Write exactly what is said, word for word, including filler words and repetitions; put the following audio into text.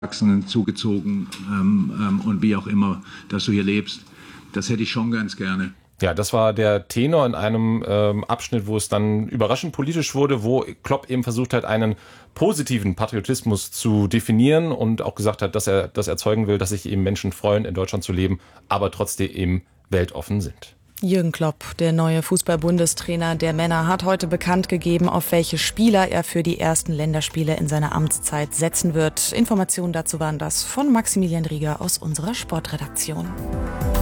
Erwachsenen zugezogen ähm, ähm, und wie auch immer, dass du hier lebst. Das hätte ich schon ganz gerne. Ja, das war der Tenor in einem ähm, Abschnitt, wo es dann überraschend politisch wurde, wo Klopp eben versucht hat, einen positiven Patriotismus zu definieren und auch gesagt hat, dass er das erzeugen will, dass sich eben Menschen freuen, in Deutschland zu leben, aber trotzdem eben weltoffen sind. Jürgen Klopp, der neue Fußball-Bundestrainer der Männer, hat heute bekannt gegeben, auf welche Spieler er für die ersten Länderspiele in seiner Amtszeit setzen wird. Informationen dazu waren das von Maximilian Rieger aus unserer Sportredaktion.